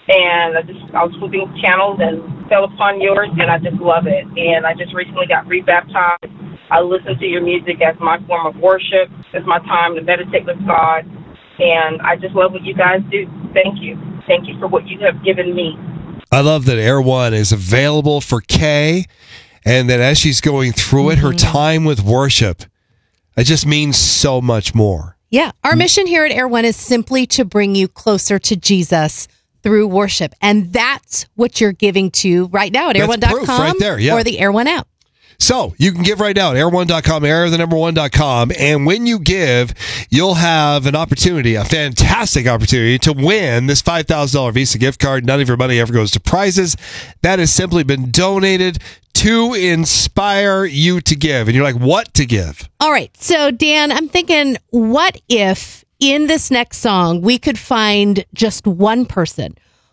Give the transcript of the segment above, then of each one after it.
And I was flipping channels and fell upon yours, and I just love it. And I just recently got rebaptized. I listen to your music as my form of worship. It's my time to meditate with God. And I just love what you guys do. Thank you. Thank you for what you have given me. I love that Air One is available for Kay, and that as she's going through it, her time with worship, it just means so much more. Yeah. Our mission here at Air One is simply to bring you closer to Jesus through worship. And that's what you're giving to right now at air1.com right there, yeah. or the Air One app. So you can give right now at air1.com, air1.com. And when you give, you'll have an opportunity, a fantastic opportunity to win this $5,000 Visa gift card. None of your money ever goes to prizes. That has simply been donated to inspire you to give. And you're like, what to give? All right. So, Dan, I'm thinking, what if in this next song we could find just one person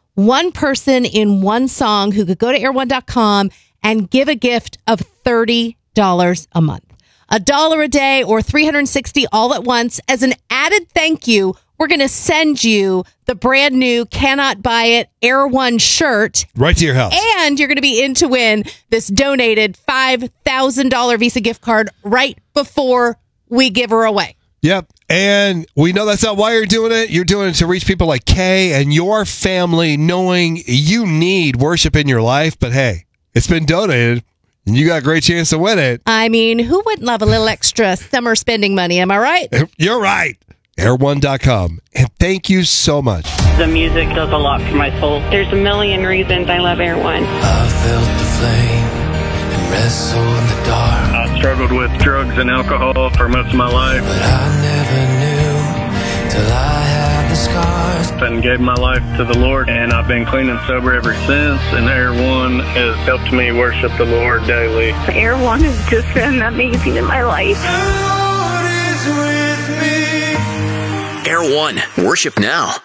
in one song who could go to air1.com and give a gift of $30 a month, $1 a day, or $360 all at once. As an added thank you, we're going to send you the brand new Cannot Buy It Air One shirt right to your house. And you're going to be in to win this donated $5,000 Visa gift card right before we give her away. Yep. And we know that's not why you're doing it. You're doing it to reach people like Kay and your family, knowing you need worship in your life. But hey, it's been donated, and you got a great chance to win it. I mean, who wouldn't love a little extra summer spending money? Am I right? You're right. Air1.com. And thank you so much. The music does a lot for my soul. There's a million reasons I love Air One. I felt the flame and wrestled in the dark. I struggled with drugs and alcohol for most of my life. But I never knew till I had the scars. And gave my life to the Lord, and I've been clean and sober ever since, and Air One has helped me worship the Lord daily. Air One has just been amazing in my life. Air One, worship now.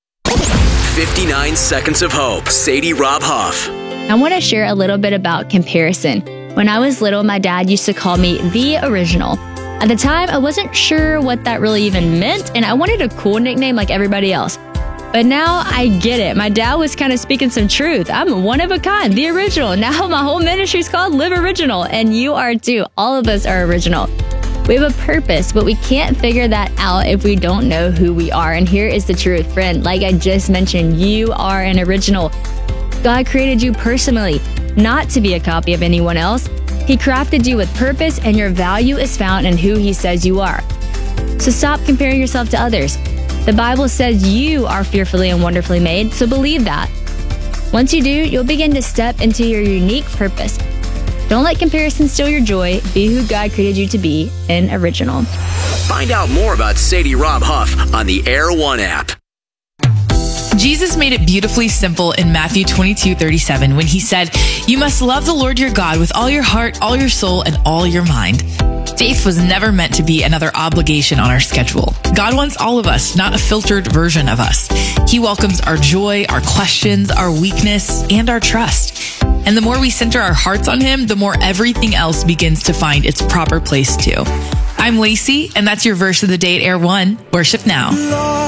59 Seconds of Hope, Sadie Rob Huff. I want to share a little bit about comparison. When I was little, my dad used to call me the original. At the time, I wasn't sure what that really even meant, and I wanted a cool nickname like everybody else. But now I get it. My dad was kind of speaking some truth. I'm one of a kind, the original. Now my whole ministry is called Live Original, and you are too. All of us are original. We have a purpose, but we can't figure that out if we don't know who we are. And here is the truth, friend. Like I just mentioned, you are an original. God created you personally, not to be a copy of anyone else. He crafted you with purpose, and your value is found in who He says you are. So stop comparing yourself to others. The Bible says you are fearfully and wonderfully made, so believe that. Once you do, you'll begin to step into your unique purpose. Don't let comparison steal your joy. Be who God created you to be, an original. Find out more about Sadie Rob Huff on the Air One app. Jesus made it beautifully simple in Matthew 22:37 when He said, "You must love the Lord your God with all your heart, all your soul, and all your mind." Faith was never meant to be another obligation on our schedule. God wants all of us, not a filtered version of us. He welcomes our joy, our questions, our weakness, and our trust. And the more we center our hearts on Him, the more everything else begins to find its proper place too. I'm Lacey, and that's your verse of the day at Air One. Worship now.